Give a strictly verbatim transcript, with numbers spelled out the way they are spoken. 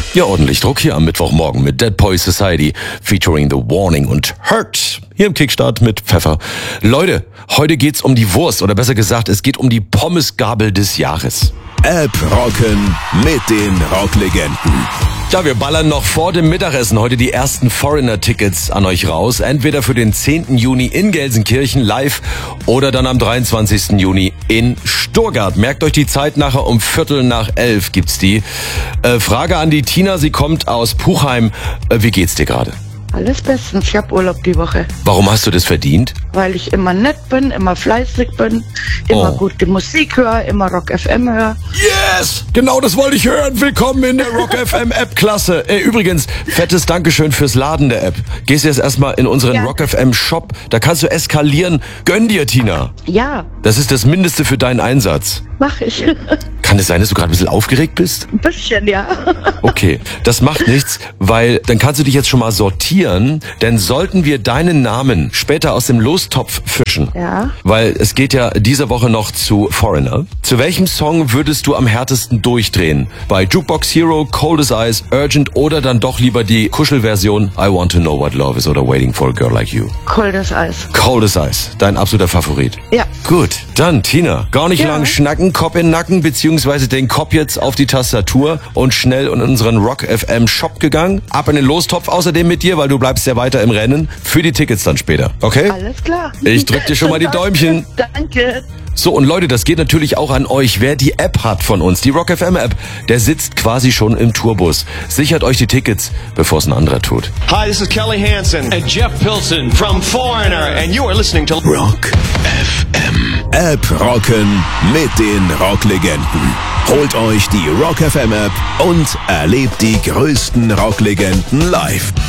Ja, ordentlich Druck hier am Mittwochmorgen mit Dead Boy Society featuring The Warning und Hurt. Hier im Kickstart mit Pfeffer. Leute, heute geht's um die Wurst oder besser gesagt, es geht um die Pommesgabel des Jahres. App rocken mit den Rocklegenden. Ja, wir ballern noch vor dem Mittagessen heute die ersten Foreigner-Tickets an euch raus. Entweder für den zehnten Juni in Gelsenkirchen live oder dann am dreiundzwanzigsten Juni in Stuttgart. Merkt euch die Zeit, nachher um Viertel nach elf gibt's die. Äh, Frage an die Tina, sie kommt aus Puchheim. Äh, wie geht's dir gerade? Alles bestens, ich hab Urlaub die Woche. Warum hast du das verdient? Weil ich immer nett bin, immer fleißig bin, immer Oh. gute Musik höre, immer Rock F M höre. Yes! Genau das wollte ich hören. Willkommen in der Rock F M App-Klasse. Äh, übrigens, fettes Dankeschön fürs Laden der App. Gehst jetzt erstmal in unseren Ja. Rock F M Shop. Da kannst du eskalieren. Gönn dir, Tina. Ja, Das ist das Mindeste für deinen Einsatz. mach ich. Kann es sein, dass du gerade ein bisschen aufgeregt bist? Ein bisschen, ja. Okay, das macht nichts, weil dann kannst du dich jetzt schon mal sortieren, denn sollten wir deinen Namen später aus dem Lostopf fischen, Ja. weil es geht ja diese Woche noch zu Foreigner, zu welchem Song würdest du am härtesten durchdrehen? Bei Jukebox Hero, Cold as Ice, Urgent oder dann doch lieber die Kuschelversion I Want to Know What Love Is oder Waiting for a Girl Like You? Coldes Eis. Cold as Ice, dein absoluter Favorit. Ja. Gut, dann Tina, gar nicht Ja. lang schnacken, Kopf in den Nacken, beziehungsweise den Kopf jetzt auf die Tastatur und schnell in unseren Rock F M Shop gegangen. Ab in den Lostopf außerdem mit dir, weil du bleibst ja weiter im Rennen für die Tickets dann später, okay? Alles klar. Ich drück dir schon mal die Däumchen. Danke. So, und Leute, das geht natürlich auch an euch. Wer die App hat von uns, die Rock F M App, der sitzt quasi schon im Tourbus. Sichert euch die Tickets, bevor es ein anderer tut. Hi, this is Kelly Hansen and Jeff Pilson from Foreigner, and you are listening to Rock F M. App rocken mit den Rocklegenden. Holt euch die Rock F M App und erlebt die größten Rocklegenden live.